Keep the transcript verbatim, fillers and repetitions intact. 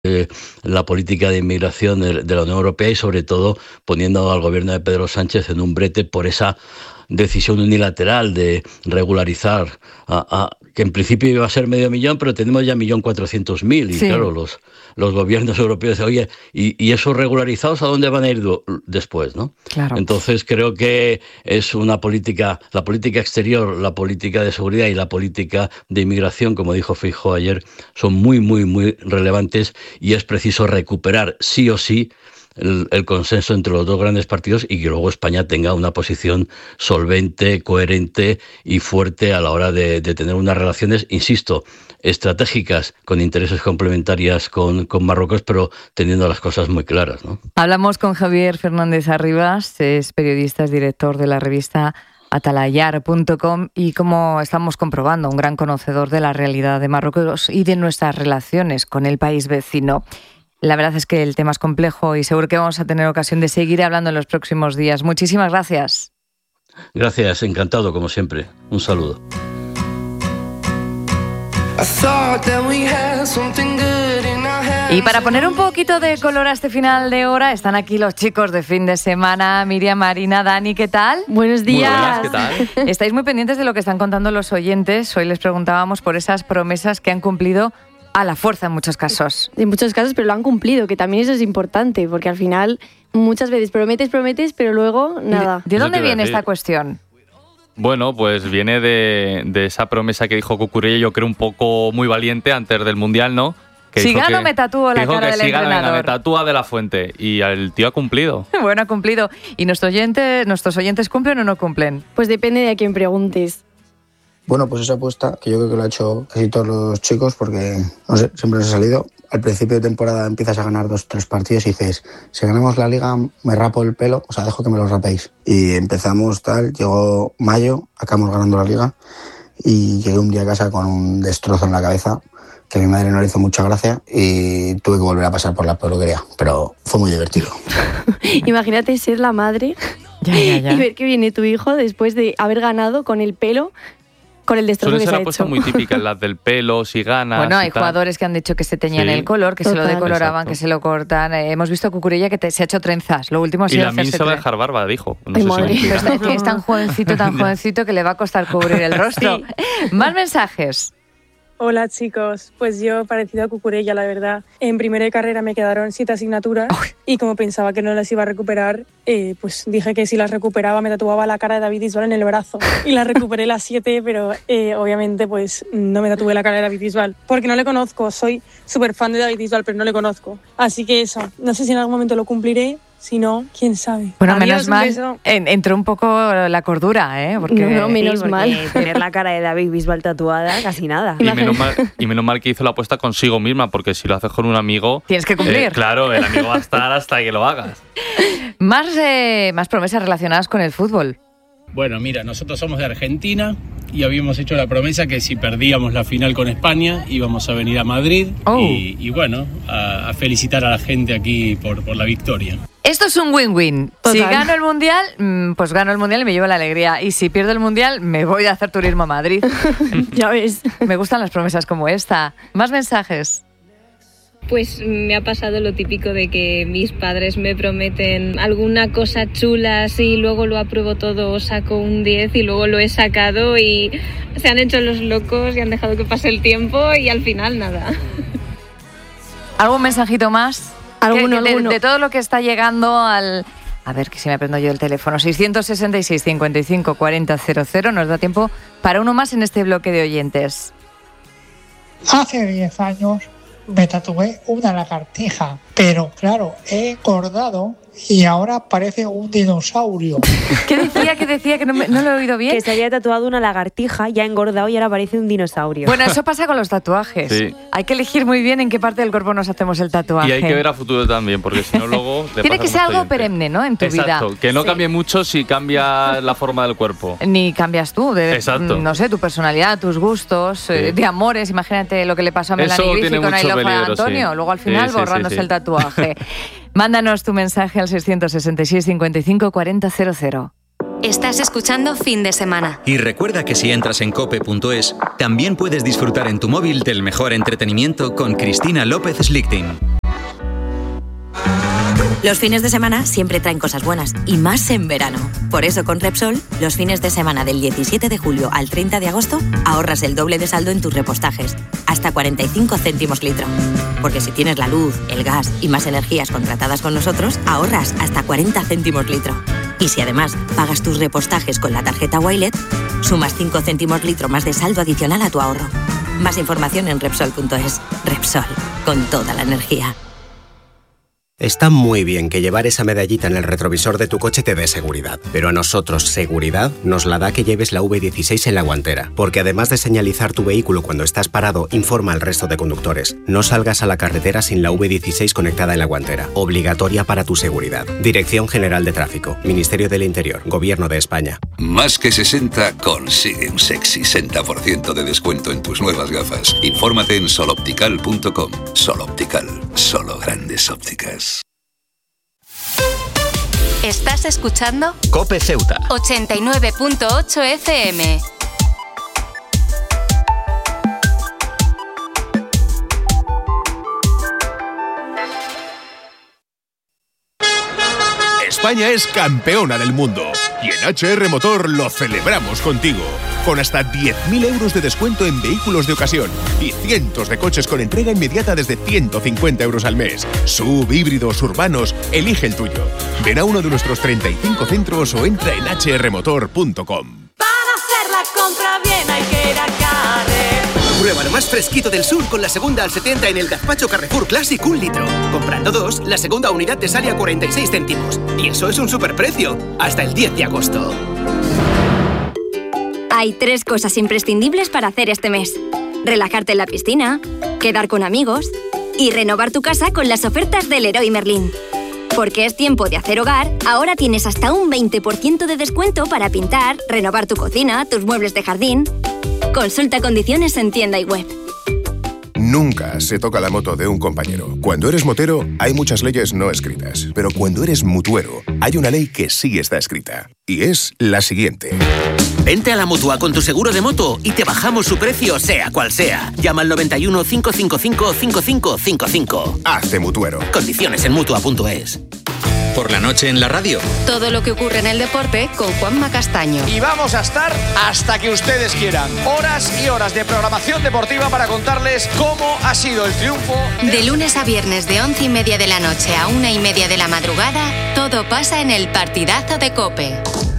eh, la política de inmigración de, de la Unión Europea y sobre todo poniendo al gobierno de Pedro Sánchez en un brete por esa decisión unilateral de regularizar a, a, que en principio iba a ser medio millón, pero tenemos ya un millón cuatrocientos mil y sí. Claro, los, los gobiernos europeos dicen, oye, ¿y, y esos regularizados a dónde van a ir do, después? ¿No? Claro. Entonces creo que es una política, la política exterior, la política de seguridad y la política de inmigración, como dijo Feijóo ayer, son muy, muy, muy relevantes y es preciso recuperar sí o sí El, el consenso entre los dos grandes partidos y que luego España tenga una posición solvente, coherente y fuerte a la hora de, de tener unas relaciones, insisto, estratégicas con intereses complementarias con, con Marruecos, pero teniendo las cosas muy claras, ¿no? Hablamos con Javier Fernández Arribas, es periodista, es director de la revista atalayar punto com y, como estamos comprobando, un gran conocedor de la realidad de Marruecos y de nuestras relaciones con el país vecino. La verdad es que el tema es complejo y seguro que vamos a tener ocasión de seguir hablando en los próximos días. Muchísimas gracias. Gracias, encantado como siempre. Un saludo. Y para poner un poquito de color a este final de hora, están aquí los chicos de fin de semana. Miriam, Marina, Dani, ¿qué tal? Buenos días. Muy buenas, ¿qué tal? Estáis muy pendientes de lo que están contando los oyentes. Hoy les preguntábamos por esas promesas que han cumplido a la fuerza en muchos casos. En muchos casos, pero lo han cumplido, que también eso es importante, porque al final muchas veces prometes, prometes, pero luego nada. ¿De, de dónde viene esta cuestión? Bueno, pues viene de, de esa promesa que dijo Cucurella, yo creo un poco muy valiente antes del Mundial, ¿no? Que si gano que, me tatúo la cara que del si entrenador. Gana, me tatúa de la Fuente. Y el tío ha cumplido. Bueno, ha cumplido. ¿Y nuestro oyente, nuestros oyentes cumplen o no cumplen? Pues depende de a quién preguntes. Bueno, pues esa apuesta, que yo creo que lo ha hecho casi todos los chicos, porque, no sé, siempre nos ha salido. Al principio de temporada empiezas a ganar dos, tres partidos y dices, si ganamos la Liga me rapo el pelo, o sea, dejo que me lo rapéis. Y empezamos tal, llegó mayo, acabamos ganando la Liga y llegué un día a casa con un destrozo en la cabeza, que a mi madre no le hizo mucha gracia y tuve que volver a pasar por la peluquería, pero fue muy divertido. Imagínate ser la madre ya, ya, ya. y ver que viene tu hijo después de haber ganado con el pelo, con el destrozo que se ha hecho. Suelen ser apuestas muy típicas, las del pelo, si ganas. Bueno, hay tal. jugadores que han dicho que se teñían sí. el color, que Total. se lo decoloraban, Exacto. que se lo cortan. Eh, hemos visto a Cucurella que te, se ha hecho trenzas. Lo último ha sido y la mí se va a dejar barba, dijo. No Ay, sé madre. si es, es tan jovencito, tan jovencito que le va a costar cubrir el rostro. Sí. Más mensajes. Hola chicos, pues yo parecido a Cucurella, la verdad. En primero de carrera me quedaron siete asignaturas Uy. y como pensaba que no las iba a recuperar, eh, pues dije que si las recuperaba me tatuaba la cara de David Bisbal en el brazo. Y las recuperé las siete, pero eh, obviamente pues no me tatué la cara de David Bisbal, porque no le conozco, soy súper fan de David Bisbal, pero no le conozco. Así que eso, no sé si en algún momento lo cumpliré. Si no, quién sabe. Bueno, Adiós, menos mal en, entró un poco la cordura, ¿eh? Porque, no, no, menos sí, mal. Tener la cara de David Bisbal tatuada, casi nada. Y menos, mal, y menos mal que hizo la apuesta consigo misma, porque si lo haces con un amigo... Tienes que cumplir. Eh, claro, el amigo va a estar hasta que lo hagas. Más, eh, más promesas relacionadas con el fútbol. Bueno, mira, nosotros somos de Argentina y habíamos hecho la promesa que si perdíamos la final con España íbamos a venir a Madrid oh. y, y bueno, a, a felicitar a la gente aquí por, por la victoria. Esto es un win-win. Total. Si gano el Mundial, pues gano el Mundial y me llevo la alegría. Y si pierdo el Mundial, me voy a hacer turismo a Madrid. Ya ves. Me gustan las promesas como esta. Más mensajes. Pues me ha pasado lo típico de que mis padres me prometen alguna cosa chula, así, luego lo apruebo todo, saco un diez y luego lo he sacado y se han hecho los locos y han dejado que pase el tiempo y al final nada. ¿Algún mensajito más? Alguno, de, alguno. De, de todo lo que está llegando al... A ver, que si me aprendo yo el teléfono. seiscientos sesenta y seis, cincuenta y cinco, cuarenta, cero cero. Nos da tiempo para uno más en este bloque de oyentes. Hace diez años me tatué una lagartija, pero claro, he engordado y ahora parece un dinosaurio. ¿Qué decía? ¿Qué decía? Que no, me, no lo he oído bien. Que se había tatuado una lagartija, ya ha engordado y ahora parece un dinosaurio. Bueno, eso pasa con los tatuajes. Sí. Hay que elegir muy bien en qué parte del cuerpo nos hacemos el tatuaje. Y hay que ver a futuro también, porque si no luego... Tiene que ser algo perenne, ¿no? En tu Exacto, vida. Exacto, que no sí. cambie mucho si cambia la forma del cuerpo. Ni cambias tú. De, Exacto. No sé, tu personalidad, tus gustos, sí. eh, de amores. Imagínate lo que le pasó a Melanie Griffith con I Love Antonio. Sí. Luego al final sí, sí, borrándose sí, sí. el tatuaje. Mándanos tu mensaje al seiscientos sesenta y seis, cincuenta y cinco, cuarenta, cero cero. Estás escuchando Fin de Semana. Y recuerda que si entras en cope punto es, también puedes disfrutar en tu móvil del mejor entretenimiento con Cristina López Slichting. Los fines de semana siempre traen cosas buenas, y más en verano. Por eso con Repsol, los fines de semana del diecisiete de julio al treinta de agosto, ahorras el doble de saldo en tus repostajes, hasta cuarenta y cinco céntimos litro. Porque si tienes la luz, el gas y más energías contratadas con nosotros, ahorras hasta cuarenta céntimos litro. Y si además pagas tus repostajes con la tarjeta Wilet, sumas cinco céntimos litro más de saldo adicional a tu ahorro. Más información en Repsol punto es. Repsol, con toda la energía. Está muy bien que llevar esa medallita en el retrovisor de tu coche te dé seguridad, pero a nosotros seguridad nos la da que lleves la V dieciséis en la guantera, porque además de señalizar tu vehículo cuando estás parado, informa al resto de conductores. No salgas a la carretera sin la V dieciséis conectada en la guantera, obligatoria para tu seguridad. Dirección General de Tráfico, Ministerio del Interior, Gobierno de España. Más que sesenta consigue un sexy sesenta por ciento de descuento en tus nuevas gafas. Infórmate en sol optical punto com. Sol Optical, solo grandes ópticas. Estás escuchando COPE Ceuta ochenta y nueve punto ocho F M. España es campeona del mundo y en H R Motor lo celebramos contigo. Con hasta diez mil euros de descuento en vehículos de ocasión y cientos de coches con entrega inmediata desde ciento cincuenta euros al mes. Sub, híbridos, urbanos, elige el tuyo. Ven a uno de nuestros treinta y cinco centros o entra en h r motor punto com. Para hacer la compra bien hay que ir a Carrefour. Prueba lo más fresquito del sur con la segunda al setenta en el gazpacho Carrefour Classic un litro. Comprando dos, la segunda unidad te sale a cuarenta y seis céntimos. Y eso es un superprecio. Hasta el diez de agosto. Hay tres cosas imprescindibles para hacer este mes. Relajarte en la piscina, quedar con amigos y renovar tu casa con las ofertas del Leroy Merlin. Porque es tiempo de hacer hogar, ahora tienes hasta un veinte por ciento de descuento para pintar, renovar tu cocina, tus muebles de jardín. Consulta condiciones en tienda y web. Nunca se toca la moto de un compañero. Cuando eres motero, hay muchas leyes no escritas. Pero cuando eres mutuero, hay una ley que sí está escrita. Y es la siguiente. Vente a la Mutua con tu seguro de moto y te bajamos su precio sea cual sea. Llama al noventa y uno, cinco cinco cinco, cinco cinco cinco cinco. Hazte mutuero. Condiciones en mutua punto es. Por la noche en la radio. Todo lo que ocurre en el deporte con Juanma Castaño. Y vamos a estar hasta que ustedes quieran. Horas y horas de programación deportiva para contarles cómo ha sido el triunfo. De lunes a viernes de once y media de la noche a una y media de la madrugada, todo pasa en el partidazo de COPE.